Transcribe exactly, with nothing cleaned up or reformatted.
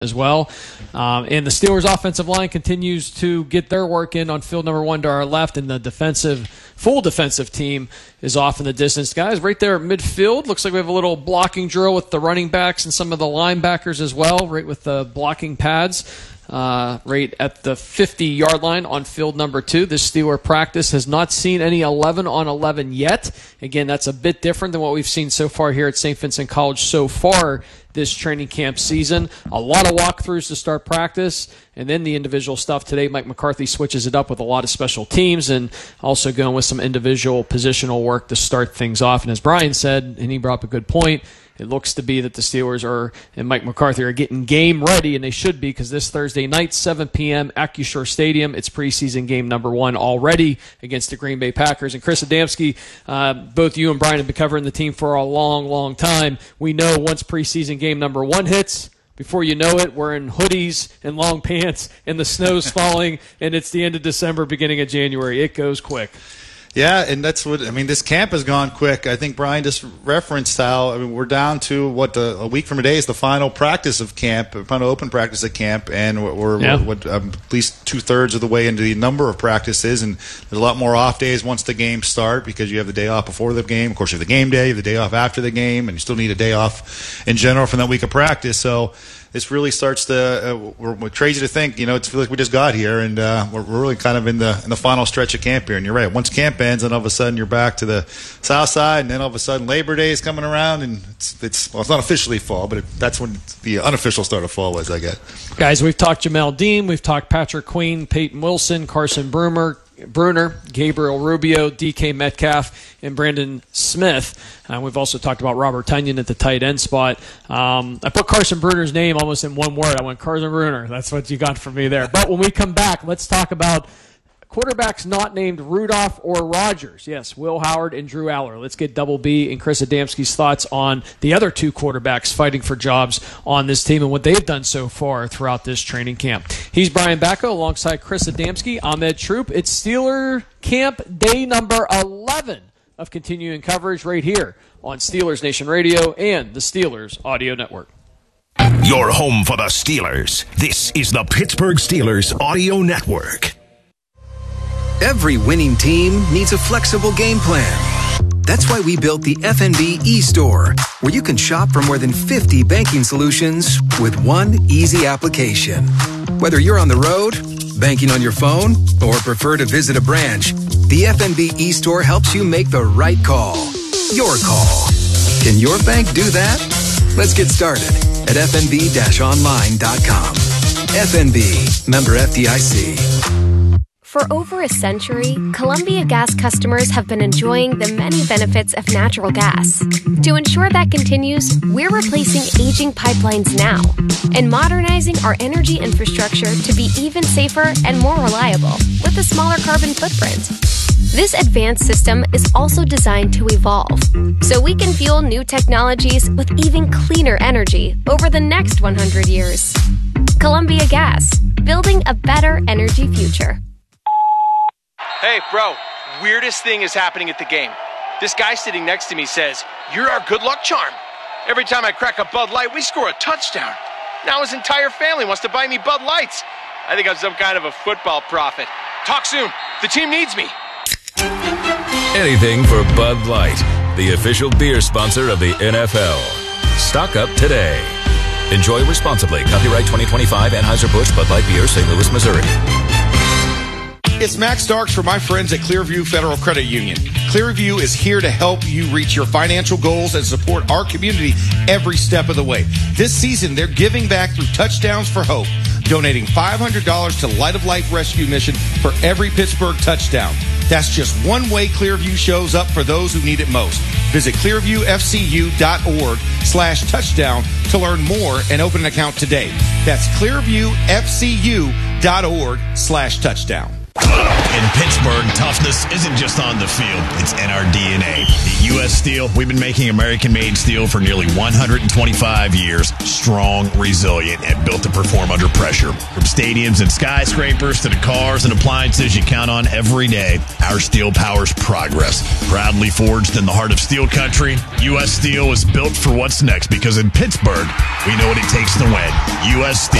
as well. Um, and the Steelers' offensive line continues to get their work in on field number one to our left, and the defensive, full defensive team is off in the distance. Guys, right there at midfield, looks like we have a little blocking drill with the running backs and some of the linebackers as well, right with the blocking pads. Uh, right at the fifty-yard line on field number two. This Steeler practice has not seen any eleven on eleven yet. Again, that's a bit different than what we've seen so far here at Saint Vincent College so far this training camp season. A lot of walkthroughs to start practice, and then the individual stuff. Today, Mike McCarthy switches it up with a lot of special teams and also going with some individual positional work to start things off. And as Brian said, and he brought up a good point, it looks to be that the Steelers are and Mike McCarthy are getting game ready, and they should be, because this Thursday night, seven p.m., Acrisure Stadium, it's preseason game number one already against the Green Bay Packers. And Chris Adamski, uh, both you and Brian have been covering the team for a long, long time. We know once preseason game number one hits, before you know it, we're in hoodies and long pants, and the snow's falling, and it's the end of December, beginning of January. It goes quick. Yeah, and that's what, I mean, this camp has gone quick. I think Brian just referenced how, I mean, we're down to, what, the, a week from today is the final practice of camp, final open practice of camp, and we're, yeah. we're what, um, at least two-thirds of the way into the number of practices, and there's a lot more off days once the games start, because you have the day off before the game. Of course, you have the game day, you have the day off after the game, and you still need a day off in general from that week of practice. So this really starts to, uh, we're, we're crazy to think, you know, it feels like we just got here, and uh, we're, we're really kind of in the in the final stretch of camp here. And you're right, once camp ends, and all of a sudden you're back to the south side, and then all of a sudden Labor Day is coming around, and it's, it's well, it's not officially fall, but it, that's when the unofficial start of fall was, I guess. Guys, we've talked Jamel Dean, we've talked Patrick Queen, Peyton Wilson, Carson Brumer, Bruner, Gabriel Rubio, D K Metcalf, and Brandon Smith. Uh, we've also talked about Robert Tunyon at the tight end spot. Um, I put Carson Bruner's name almost in one word. I went Carson Bruner. That's what you got from me there. But when we come back, let's talk about quarterbacks not named Rudolph or Rodgers. Yes, Will Howard and Drew Aller. Let's get Double B and Chris Adamski's thoughts on the other two quarterbacks fighting for jobs on this team and what they've done so far throughout this training camp. He's Brian Bacco alongside Chris Adamski, Ahmed Troop. It's Steeler Camp Day number eleven of continuing coverage right here on Steelers Nation Radio and the Steelers Audio Network. Your home for the Steelers. This is the Pittsburgh Steelers Audio Network. Every winning team needs a flexible game plan. That's why we built the F N B e-store, where you can shop for more than fifty banking solutions with one easy application. Whether you're on the road, banking on your phone, or prefer to visit a branch, the F N B e-store helps you make the right call. Your call. Can your bank do that? Let's get started at f n b dash online dot com. F N B, member F D I C. For over a century, Columbia Gas customers have been enjoying the many benefits of natural gas. To ensure that continues, we're replacing aging pipelines now and modernizing our energy infrastructure to be even safer and more reliable with a smaller carbon footprint. This advanced system is also designed to evolve, so we can fuel new technologies with even cleaner energy over the next one hundred years. Columbia Gas, building a better energy future. Hey, bro, weirdest thing is happening at the game. This guy sitting next to me says, "You're our good luck charm. Every time I crack a Bud Light, we score a touchdown. Now his entire family wants to buy me Bud Lights. I think I'm some kind of a football prophet. Talk soon. The team needs me." Anything for Bud Light, the official beer sponsor of the N F L. Stock up today. Enjoy responsibly. Copyright twenty twenty-five Anheuser-Busch Bud Light Beer, Saint Louis, Missouri. It's Max Starks for my friends at Clearview Federal Credit Union. Clearview is here to help you reach your financial goals and support our community every step of the way. This season, they're giving back through Touchdowns for Hope, donating five hundred dollars to Light of Life Rescue Mission for every Pittsburgh touchdown. That's just one way Clearview shows up for those who need it most. Visit clearviewfcu.org slash touchdown to learn more and open an account today. That's clearviewfcu.org slash touchdown. In Pittsburgh, toughness isn't just on the field, it's in our D N A. At U S Steel, we've been making American-made steel for nearly one hundred twenty-five years, strong, resilient, and built to perform under pressure. From stadiums and skyscrapers to the cars and appliances you count on every day, our steel powers progress. Proudly forged in the heart of steel country, U S Steel is built for what's next because in Pittsburgh, we know what it takes to win. U S Steel.